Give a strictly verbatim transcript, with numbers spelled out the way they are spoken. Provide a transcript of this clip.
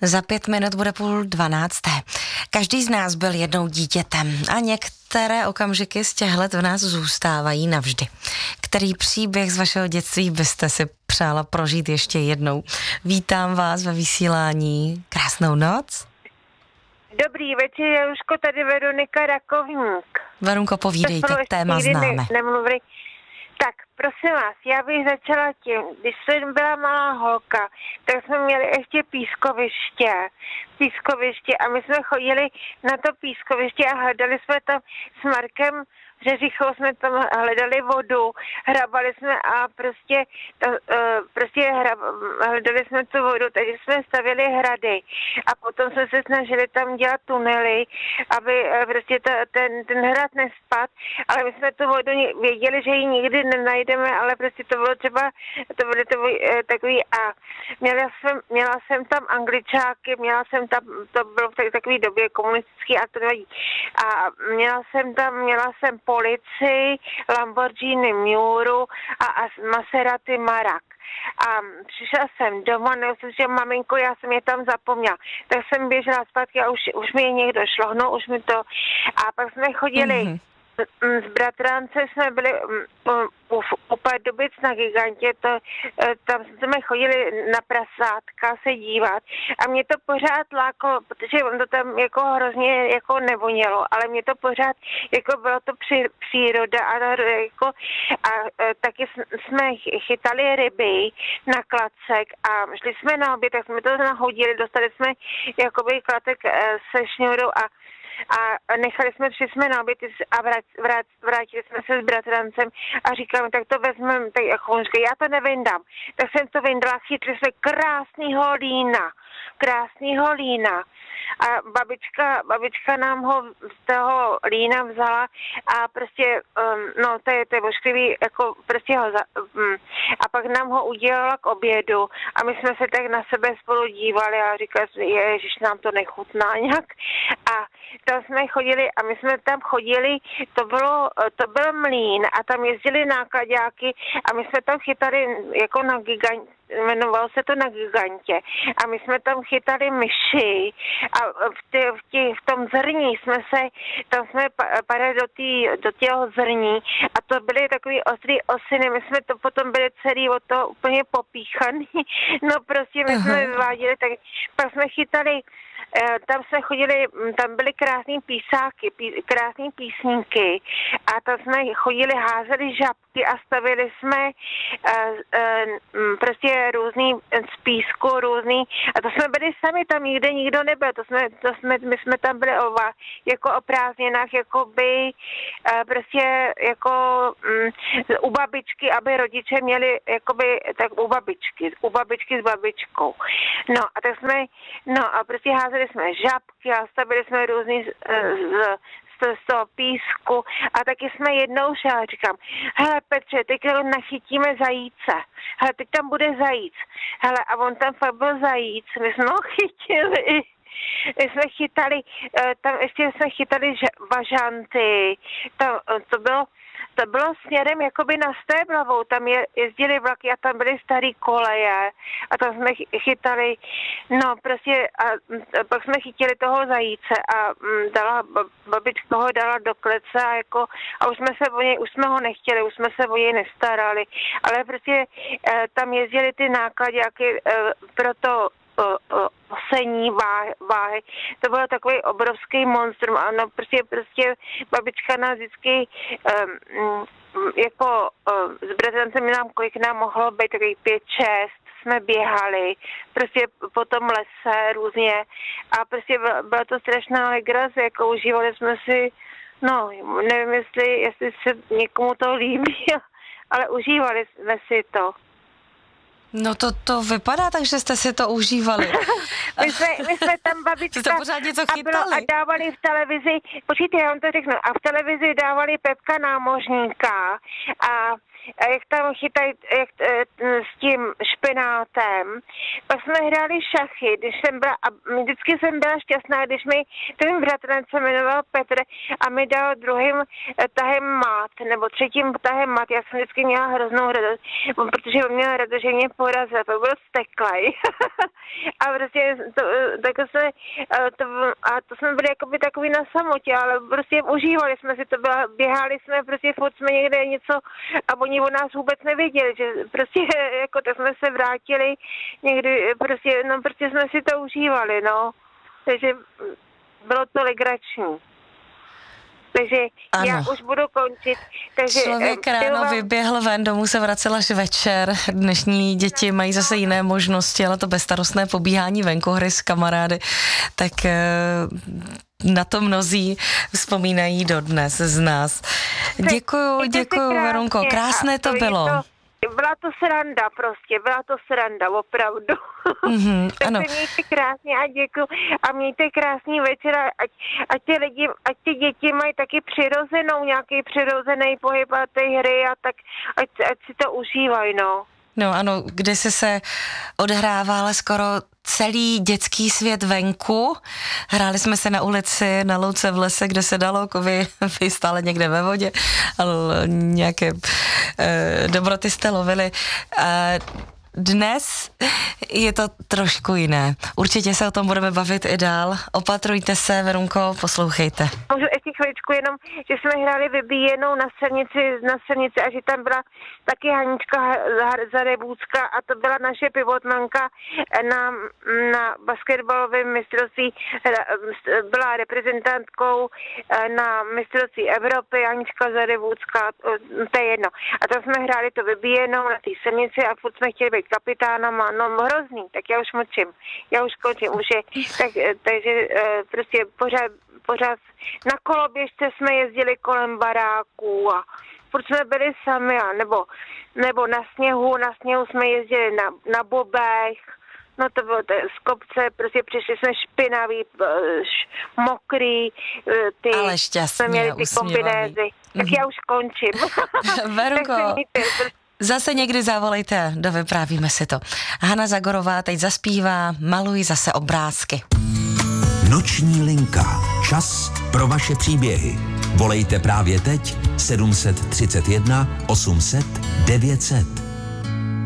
Za pět minut bude půl dvanácté. Každý z nás byl jednou dítětem a některé okamžiky z těch let v nás zůstávají navždy. Který příběh z vašeho dětství byste si přála prožít ještě jednou? Vítám vás ve vysílání. Krásnou noc. Dobrý večer, Jaruško, tady Veronika Rakovník. Verunko, povídejte, téma známe. Ne, nemluvili. Tak, prosím vás, já bych začala tím, když jsem byla malá holka, tak jsme měli ještě pískoviště, pískoviště a my jsme chodili na to pískoviště a hledali jsme tam s Markem Řeřichou, jsme tam hledali vodu, hrabali jsme a prostě, to, uh, prostě hrab, hledali jsme tu vodu, takže jsme stavěli hrady a potom jsme se snažili tam dělat tunely, aby uh, prostě ta, ten, ten hrad nespad, ale my jsme tu vodu věděli, že ji nikdy nenajdeme, ale prostě to bylo třeba, to bylo to, uh, takový a měla jsem, měla jsem tam Angličáky, měla jsem tam, to bylo v takové době komunistický a to nevadí, a měla jsem tam, měla jsem Policii, Lamborghini Miuru a, a Maserati Marak. A přišla jsem doma, neuslyšela, maminko, já jsem je tam zapomněla. Tak jsem běžela zpátky a už, už mi je někdo šlohnou, už mi to... A pak jsme chodili... Mm-hmm. S bratrance jsme byli u, u Pardubic na Gigantě, to, tam jsme chodili na prasátka se dívat a mě to pořád lákalo, protože on to tam jako hrozně jako nevonělo, ale mě to pořád jako bylo to při, příroda a, jako, a, a taky jsme chytali ryby na klacek a šli jsme na oběd, tak jsme to nahodili, dostali jsme jakoby klatek se šňůrou a a nechali jsme, přišli jsme na oběd a vrát, vrát, vrátili jsme se s bratrancem a říkáme, tak to vezmeme, tak jako on říká, já to nevyndám. Tak jsem to vyndala, chytli jsme krásnýho lína, krásnýho lína. A babička, babička nám ho z toho lína vzala a prostě, um, no to je, to je ošklivý, jako prostě ho, za, um, a pak nám ho udělala k obědu a my jsme se tak na sebe spolu dívali a říkali jsme, ježiš, nám to nechutná nějak. A tam jsme chodili a my jsme tam chodili, to bylo, to byl mlýn a tam jezdili nákladáky a my jsme tam chytali jako na gigantě, jmenovalo se to na Gigantě a my jsme tam chytali myši a v, tě, v, tě, v tom zrní jsme se, tam jsme padali do, tý, do těho zrní a to byly takový ostrý osiny, my jsme to potom byli celý o to úplně popíchaný, no prostě my jsme vyváděli, tak pak jsme chytali, tam jsme chodili, tam byly krásný písáky, pí, krásný písníky a tam jsme chodili, házeli žabky a stavili jsme uh, uh, prostě různý z písku, různý, a to jsme byli sami, tam nikde nikdo nebyl, to jsme, to jsme, my jsme tam byli o, jako o prázdninách, jako by uh, prostě jako um, u babičky, aby rodiče měli jakoby, tak u babičky, u babičky s babičkou. No a tak jsme, no a prostě házeli jsme žabky a stavili jsme různý z, z, z toho písku a taky jsme jednou šli a říkám, hele Petře, teď nachytíme zajíce, hele teď tam bude zajíc, hele a on tam fakt byl zajíc, my jsme ho chytili. My jsme chytali, tam ještě jsme chytali važanty, tam, to bylo, to bylo směrem jakoby na Stéblavou, tam je, jezdili vlaky a tam byly starý koleje a tam jsme chytali, no prostě a, a pak jsme chytili toho zajíce a m, dala, babička ho dala do klece a jako, a už jsme se o něj, už jsme ho nechtěli, už jsme se o něj nestarali, ale prostě e, tam jezdili ty nákladáky e, pro to osení váhy, váhy. To bylo takový obrovský monstrum. Ano, prostě, prostě babička nás vždycky um, jako um, s bratrancem nám, kolik nám mohlo být, takový pět, šest, jsme běhali, prostě po tom lese různě a prostě byla to strašná legrace, jako užívali jsme si, no, nevím, jestli, jestli se někomu to líbí, ale užívali jsme si to. No to, to vypadá tak, že jste si to užívali. my, jsme, my jsme tam babička jste pořád něco chytali. A, bylo, a dávali v televizi, počkejte, já vám to řeknu, a v televizi dávali Pepka námořníka a jak tam chytají jak, s tím špenátem. Pak jsme hráli šachy, když jsem byla, a vždycky jsem byla šťastná, když mi ten bratranec se jmenoval Petr a mi dal druhým tahem mat, nebo třetím tahem mat. Já jsem vždycky měla hroznou radost, protože on měl radost, že mě porazil, to byl steklej. A prostě to, tak jsme, to, a to jsme byli jakoby takový na samotě, ale prostě užívali jsme si to, byla, běhali jsme, prostě furt jsme někde něco a oni o nás vůbec nevěděli, že prostě jako tak jsme se vrátili někdy, prostě, no prostě jsme si to užívali, no. Takže bylo to legrační. Takže ano. Já už budu končit. Takže člověk ráno vám... vyběhl ven, domů se vracel až večer. Dnešní děti mají zase jiné možnosti, ale to bezstarostné pobíhání venku, hry s kamarády, tak na to mnozí vzpomínají dodnes z nás. Děkuju, děkuju, Veronko, krásné to bylo. Byla to sranda prostě, byla to sranda, opravdu. Mm-hmm, tak ano. se mějte krásně a děkuju. A mějte krásný večer, ať, ať, ty lidi, ať ty děti mají taky přirozenou, nějaký přirozený pohyb a ty hry a tak, ať, ať si to užívají, no. No ano, kde se se odhrává ale skoro celý dětský svět venku. Hráli jsme se na ulici, na louce v lese, kde se dalo, vy, vy stále někde ve vodě, ale nějaké eh, dobroty jste lovili. Eh, Dnes je to trošku jiné. Určitě se o tom budeme bavit i dál. Opatrujte se, Verunko, poslouchejte. Můžu ještě chvíličku jenom, že jsme hráli vybíjenou na silnici, na silnici a že tam byla taky Hanička Zarebůcka a to byla naše pivotmanka na, na basketbalovém mistrovství, byla reprezentantkou na mistrovství Evropy, Hanička Zarebůcka, to je jedno. A tam jsme hráli to vybíjenou na té silnici a furt jsme chtěli být kapitánama, no hrozný, tak já už mlčím, já už končím, už je, tak, takže prostě pořád, pořád na koloběžce jsme jezdili kolem baráků a furt jsme byli sami, a nebo, nebo na sněhu, na sněhu jsme jezdili na, na bobech, no to bylo to, z kopce, prostě přišli jsme špinaví, š, mokrý, ty, ale šťastně, jsme měli ty kombinézy, tak já už končím. Verunko, zase někdy zavolejte, dovyprávíme si to. Hana Zagorová teď zaspívá Maluj zase obrázky. Noční linka. Čas pro vaše příběhy. Volejte právě teď sedm set třicet jedna osm set devět set.